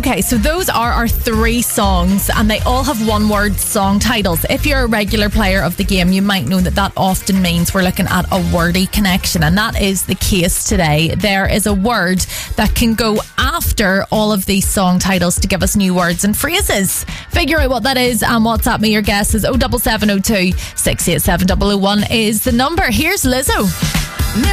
Okay, so those are our 3 songs, and they all have one-word song titles. If you're a regular player of the game, you might know that often means we're looking at a wordy connection, and that is the case today. There is a word that can go after all of these song titles to give us new words and phrases. Figure out what that is and WhatsApp me your guesses. 07702 687 001 is the number. Here's Lizzo.